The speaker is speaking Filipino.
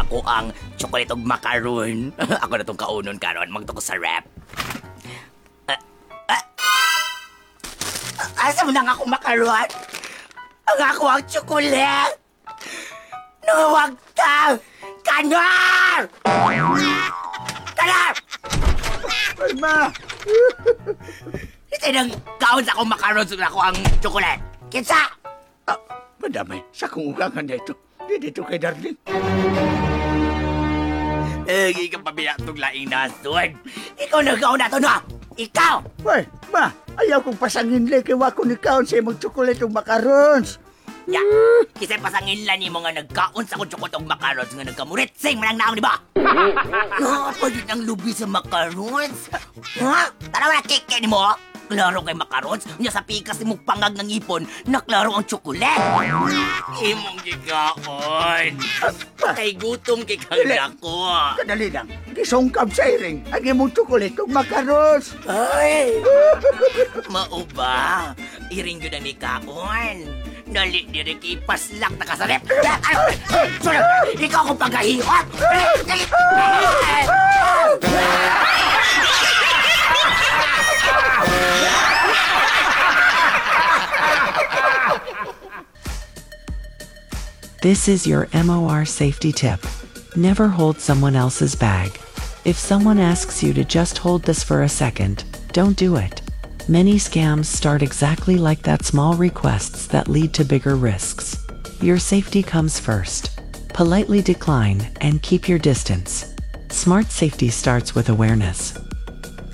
ako ang chocolate ug macaron. Ako na tong kaunon karon magtuko sa rap. Asa mo nang ako macaron? Ang ako ang chocolate. No, wag ka! Kanar! Kanar! Ay, ma! Ito nang kaon sa akong macaron sa ako ang chocolate. Kinsa? Madamay, sa kong ugangan na ito. Dito kay Darling. Hindi ka pabiyak itong laing nasod. Ikaw nagkaon na ito, no? Ikaw! Ay, ma! Ayaw kong pasangin le kay wako ni kaon sa imong chocolate ug macarons. Ya, kisay pasangin lang ni mo nga nagkaon sa akong chocolate ug macarons nga nagkamuritsing manang naong, di ba? Pwede nang lubi sa macarons. Ha? Tara wala kike ni mo? Klaro kay macarons, niya sa pikas ni mong pangag ng ipon, naklaro ang tsokolet. Imong gigaon. Kay gutom kay kagako. Kadali lang. Gisungkab sa iring ang imong chocolate ug macarons. Ay! Mao ba? Iring yun ang ni kaon. Dali diri kay paslak na kasarip. Ikaw akong pagkahiwat. This is your MOR safety tip. Never hold someone else's bag. If someone asks you to just hold this for a second, don't do it. Many scams start exactly like that, small requests that lead to bigger risks. Your safety comes first. Politely decline and keep your distance. Smart safety starts with awareness.